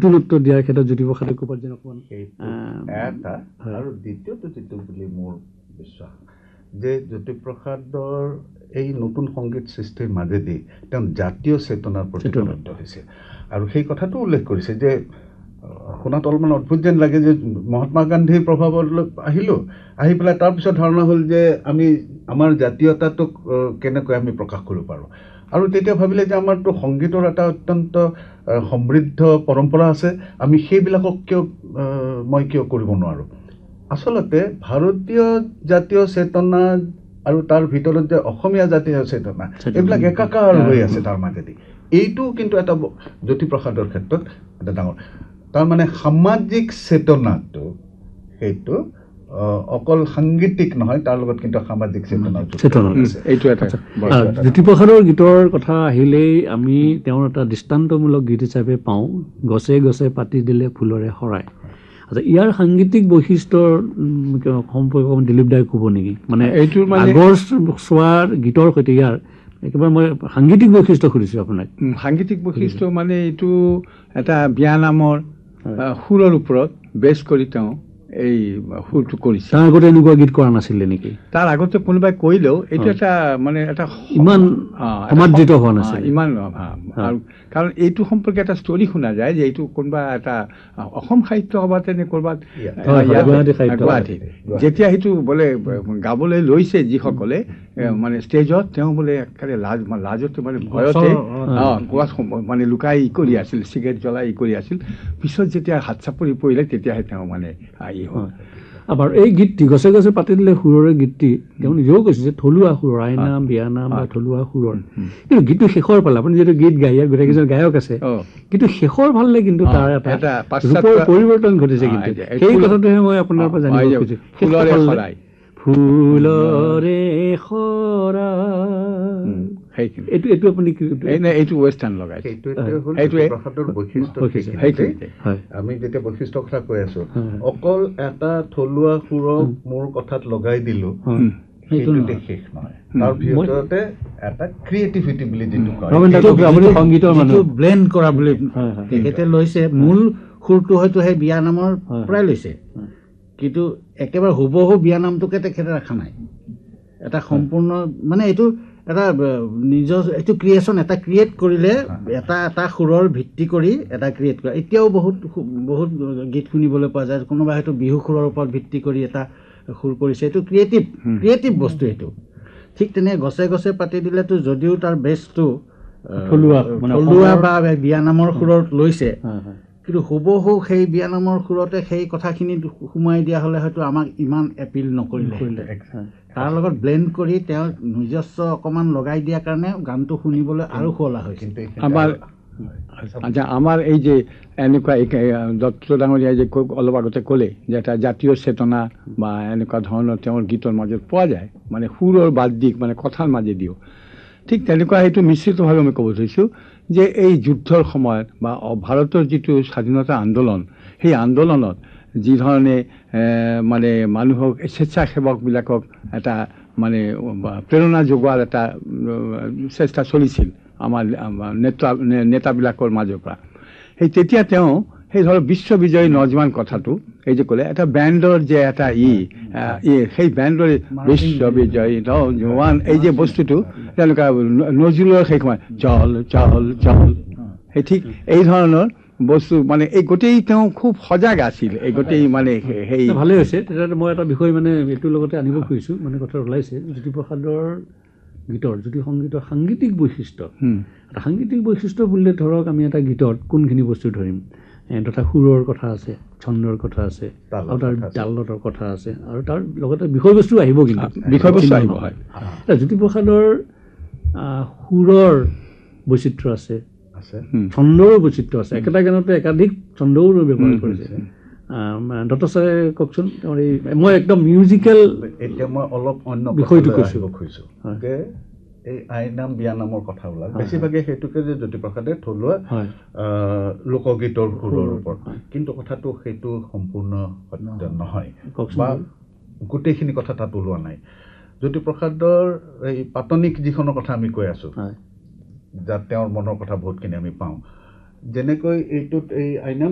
নতুনত্ব দিয়াৰ ক্ষেত্ৰত জ্যোতিপ্ৰসাদে ক'ৰবাত যেন অকণমান এটা আৰু দ্বিতীয়টো যিটো বুলি মোৰ বিশ্বাস যে জ্যোতিপ্ৰসাদৰ এই নতুন সংগীত সৃষ্টিৰ মাজেদি তেওঁ জাতীয় চেতনাৰ প্ৰতি প্ৰবৃত্ত হৈছে আৰু সেই কথাটো উল্লেখ কৰিছে যে শুনাত অলপমান অদ্ভুত যেন লাগে যে মহাত্মা গান্ধীৰ প্ৰভাৱলৈ আহিলোঁ আহি পেলাই তাৰপিছত ধাৰণা হ'ল যে আমি আমাৰ জাতীয়তাটোক কেনেকৈ আমি প্ৰকাশ কৰিব পাৰোঁ আৰু তেতিয়া ভাবিলে যে আমাৰতো সংগীতৰ এটা অত্যন্ত সমৃদ্ধ পৰম্পৰা আছে আমি সেইবিলাকক মই কিয় কৰিব নোৱাৰোঁ আচলতে ভাৰতীয় জাতীয় চেতনা আৰু তাৰ ভিতৰত যে অসমীয়া জাতীয় চেতনা এইবিলাক একাকাৰ হৈ আছে তাৰ মাজেদি এইটো কিন্তু এটা জ্যোতিপ্ৰসাদৰ ক্ষেত্ৰত এটা ডাঙৰ তাৰমানে সামাজিক চেতনাটো সেইটো অকল সাংগীতিক নহয় তাৰ লগত কিন্তু সামাজিক চেতনা এইটো এটা জ্যোতিপ্ৰসাদৰ গীতৰ কথা আহিলেই আমি তেওঁৰ এটা দৃষ্টান্তমূলক গীত হিচাপে পাওঁ গছে গছে পাতি দিলে ফুলৰে শৰাই আচ্ছা ইয়াৰ সাংগীতিক বৈশিষ্ট্যৰ সম্পৰ্কে দিলীপ দাই ক'ব নেকি মানে এইটো আগৰ চোৱাৰ গীতৰ সৈতে ইয়াৰ একেবাৰে মই সাংগীতিক বৈশিষ্ট্য সুধিছোঁ আপোনাক সাংগীতিক বৈশিষ্ট্য মানে এইটো এটা বিয়ানামৰ সুৰৰ ওপৰত বেছ কৰি তেওঁ এই সুৰটো কৰিছে তাৰ আগতে এনেকুৱা গীত কৰা নাছিলে নেকি তাৰ আগতে কোনোবাই কৰিলেও এইটো এটা মানে এটা ইমান সমাদৃত হোৱা নাছিল ইমান আৰু কাৰণ এইটো সম্পৰ্কে এটা ষ্টৰী শুনা যায় যে এইটো কোনোবা এটা অসম সাহিত্য সভাতে নে ক'ৰবাত গুৱাহাটীত যেতিয়া সেইটো বোলে গাবলৈ লৈছে যিসকলে মানে ষ্টেজত তেওঁ বোলে একেবাৰে লাজতে মানে ভয়তে ক'ৰবাত মানে লুকাই কৰি আছিল চিগাৰেট জ্বলাই কৰি আছিল পিছত যেতিয়া হাত চাপৰি পৰিলে তেতিয়াহে তেওঁ মানে আবার এই গীতটি গছে গছে পাতি দিলে সুৰৰে গীতটি তেওঁ নিজেও কৈছে যে থলুৱা সুৰৰ আইনাম বিয়ানাম বা থলুৱা সুৰৰ কিন্তু গীতটো শেষৰ পালে আপুনি যিহেতু গীত গাই গোটেইকেইজন গায়ক আছে কিন্তু শেষৰ ফালে কিন্তু তাৰ এটা পৰিৱৰ্তন ঘটিছে কিন্তু সেই কথাটোহে মই আপোনাৰ পৰা জানিব খুজিছোঁ ফুলৰে শৰাই এইটো আপুনি এইটো ৱেষ্টাৰ্ণ লগাইছে আমি যেতিয়া বৈশিষ্ট্যৰ কথা কৈ আছো অকল এটা থলুৱা সুৰক মোৰ কথাত লগাই দিলো সেইটোতে শেষ নহয় তাৰ ভিতৰতে এটা ক্ৰিয়েটিভিটি বুলি যিটো কয় সংগীতৰ যিটো ব্লেণ্ড কৰা বুলি তেখেতে লৈছে মূল সুৰটো হয়তো সেই বিয়ানামৰ পৰাই লৈছে কিন্তু একেবাৰে হুবহু বিয়ানামটোকে তেখেতে ৰখা নাই এটা সম্পূৰ্ণ মানে এইটো এটা নিজৰ এইটো ক্ৰিয়েশ্যন এটা ক্ৰিয়েট কৰিলে এটা এটা সুৰৰ ভিত্তি কৰি এটা ক্ৰিয়েট কৰে এতিয়াও বহুত বহুত গীত শুনিবলৈ পোৱা যায় কোনোবা হয়তো বিহু সুৰৰ ওপৰত ভিত্তি কৰি এটা সুৰ কৰিছে এইটো ক্ৰিয়েটিভ বস্তু এইটো ঠিক তেনে গছে গছে পাতি দিলেতো যদিও তাৰ বেছটো থলুৱা বা বিয়ানামৰ সুৰত লৈছে কিন্তু হুবহু সেই বিয়ানামৰ সুৰতে সেই কথাখিনি সোমাই দিয়া হ'লে হয়তো আমাক ইমান এপিল নকৰিলে তাৰ লগত ব্লেণ্ড কৰি তেওঁ নিজস্ব অকণমান লগাই দিয়াৰ কাৰণে গানটো শুনিবলৈ আৰু শুৱলা হৈছে আমাৰ এই যে এনেকুৱা দত্ত ডাঙৰীয়াই যে অলপ আগতে ক'লে যে এটা জাতীয় চেতনা বা এনেকুৱা ধৰণৰ তেওঁৰ গীতৰ মাজত পোৱা যায় মানে সুৰৰ বাদ দিশ মানে কথাৰ মাজেদিও ঠিক তেনেকুৱা সেইটো মিশ্ৰিতভাৱে মই ক'ব ধৰিছোঁ যে এই যুদ্ধৰ সময়ত বা ভাৰতৰ যিটো স্বাধীনতা আন্দোলন সেই আন্দোলনত যি ধৰণে মানে মানুহক স্বেচ্ছাসেৱকবিলাকক এটা মানে প্ৰেৰণা যোগোৱাৰ এটা চেষ্টা চলিছিল আমাৰ নেতাবিলাকৰ মাজৰ পৰা সেই তেতিয়া তেওঁ সেই ধৰক বিশ্ববিজয়ী নজৱান কথাটো এই যে ক'লে এটা বেণ্ডৰ যে এটা সেই বেণ্ডৰ বিশ্ববিজয়ী নজৱান এই যে বস্তুটো তেওঁলোকে নজৰুলৰ সেই সময় চল চল চল সেই ঠিক এই ধৰণৰ বস্তু মানে এই গোটেই তেওঁ খুব সজাগ আছিল এই গোটেই মানে সেই ভালে হৈছে তেতিয়া মই এটা বিষয় মানে এইটোৰ লগতে আনিব খুজিছোঁ মানে কথা ওলাইছে জ্যোতিপ্ৰসাদৰ গীতৰ জ্যোতি সংগীতৰ সাংগীতিক বৈশিষ্ট্য এটা সাংগীতিক বৈশিষ্ট্য বুলিলে ধৰক আমি এটা গীতত কোনখিনি বস্তু ধৰিম তথা সুৰৰ কথা আছে ছন্দৰ কথা আছে আৰু তাৰ তালৰ কথা আছে আৰু তাৰ লগতে বিষয়বস্তু আহিব কিন্তু বিষয়বস্তু আহিব হয় জ্যোতিপ্ৰসাদৰ সুৰৰ বৈচিত্ৰ্য আছে ছন্দৰো বৈচিত্ৰ্য আছে একেটা গানতে একাধিক ছন্দও ব্যৱহাৰ কৰিছে দত্ত ছাৰে কওকচোন মই একদম মিউজিকেল এতিয়া মই অলপ অন্য বিষয়টো কৈছোঁ যে এই আইনাম বিয়ানামৰ কথা ওলাল বেছিভাগে সেইটোকে যে জ্যোতিপ্ৰসাদে থলুৱা লোকগীতৰ সুৰৰ ওপৰত কিন্তু কথাটো সেইটো সম্পূৰ্ণ সত্য নহয় বা গোটেইখিনি কথা তাত ওলোৱা নাই জ্যোতিপ্ৰসাদৰ এই পাতনিক যিখনৰ কথা আমি কৈ আছোঁ যাত তেওঁৰ মনৰ কথা বহুতখিনি আমি পাওঁ যেনেকৈ এইটোত এই আইনাম